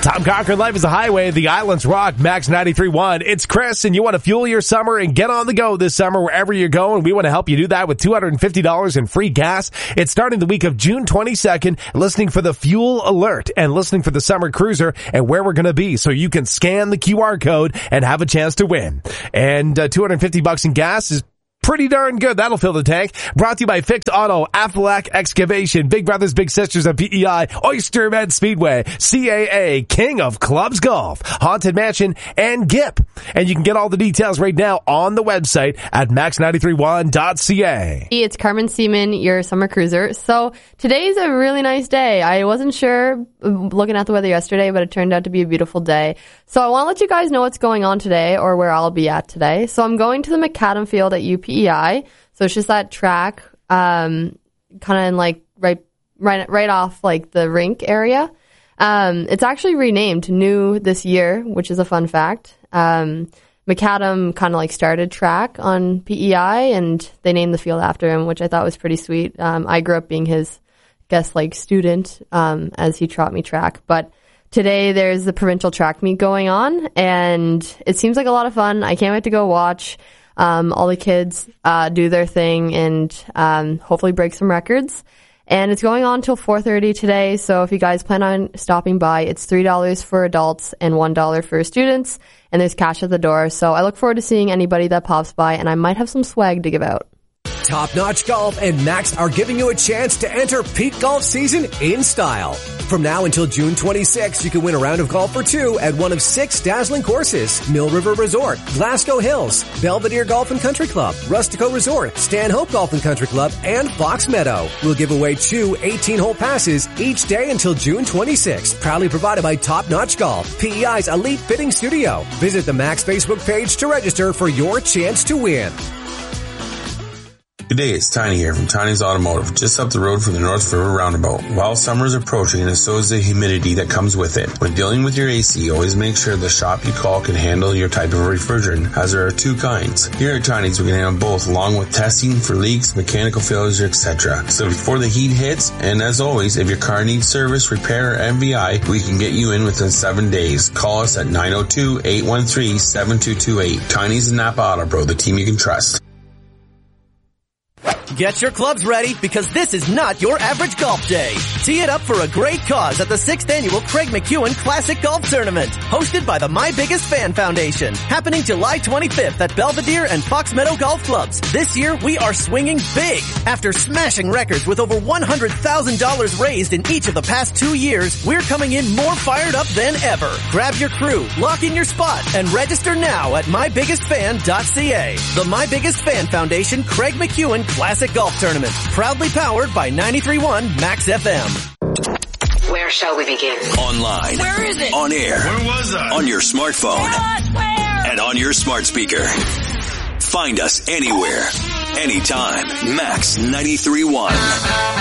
Tom Cochran, Life is a Highway, the Islands Rock, Max 93.1. It's Chris, and you want to fuel your summer and get on the go this summer wherever you're going. We want to help you do that with $250 in free gas. It's starting the week of June 22nd, listening for the fuel alert and listening for the summer cruiser and where we're going to be so you can scan the QR code and have a chance to win. And $250 in gas is pretty darn good. That'll fill the tank. Brought to you by Ficht Auto, Aflac Excavation, Big Brothers Big Sisters of PEI, Oyster Med Speedway, CAA, King of Clubs Golf, Haunted Mansion, and GIP. And you can get all the details right now on the website at max931.ca. It's Carmen Seaman, your summer cruiser. So today's a really nice day. I wasn't sure looking at the weather yesterday, but it turned out to be a beautiful day. So I want to let you guys know what's going on today or where I'll be at today. So I'm going to the McAdam Field at UPEI. So it's just that track, kind of like right off like the rink area. It's actually renamed new this year, which is a fun fact. McAdam kind of like started track on PEI and they named the field after him, which I thought was pretty sweet. I grew up being his like student, as he taught me track, but today there's the provincial track meet going on and it seems like a lot of fun. I can't wait to go watch. All the kids do their thing and hopefully break some records. And it's going on till 4:30 today. So if you guys plan on stopping by, it's $3 for adults and $1 for students. And there's cash at the door. So I look forward to seeing anybody that pops by, and I might have some swag to give out. Top Notch Golf and Max are giving you a chance to enter peak golf season in style. From now until June 26, you can win a round of golf for two at one of 6 dazzling courses: Mill River Resort, Glasgow Hills, Belvedere Golf and Country Club, Rustico Resort, Stanhope Golf and Country Club, and Fox Meadow. We'll give away 2 18-hole passes each day until June 26. Proudly provided by Top Notch Golf, PEI's elite fitting studio. Visit the Max Facebook page to register for your chance to win. Good day, it's Tiny here from Tiny's Automotive, just up the road from the North River Roundabout. While summer is approaching, and so is the humidity that comes with it. When dealing with your AC, always make sure the shop you call can handle your type of refrigerant, as there are 2 kinds. Here at Tiny's, we can handle both, along with testing for leaks, mechanical failures, etc. So before the heat hits, and as always, if your car needs service, repair, or MVI, we can get you in within 7 days. Call us at 902-813-7228. Tiny's and Napa Auto Pro, the team you can trust. Get your clubs ready because this is not your average golf day. Tee it up for a great cause at the 6th Annual Craig McEwen Classic Golf Tournament, hosted by the My Biggest Fan Foundation, happening July 25th at Belvedere and Fox Meadow Golf Clubs. This year, we are swinging big. After smashing records with over $100,000 raised in each of the past 2 years, we're coming in more fired up than ever. Grab your crew, lock in your spot, and register now at mybiggestfan.ca. The My Biggest Fan Foundation Craig McEwen Classic Golf Tournament, proudly powered by 93.1 Max FM. Where shall we begin? Online. Where is it? On air. Where was I? On your smartphone. Where? And on your smart speaker. Find us anywhere, anytime. Max 93.1.